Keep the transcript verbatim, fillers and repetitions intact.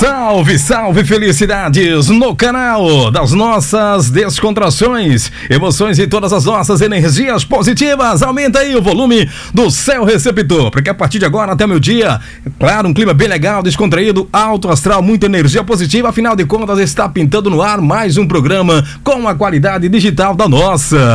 Salve, salve, felicidades no canal das nossas descontrações, emoções e todas as nossas energias positivas. Aumenta aí o volume do seu receptor, porque a partir de agora até o meu dia, claro, um clima bem legal, descontraído, alto astral, muita energia positiva. Afinal de contas, está pintando no ar mais um programa com a qualidade digital da nossa.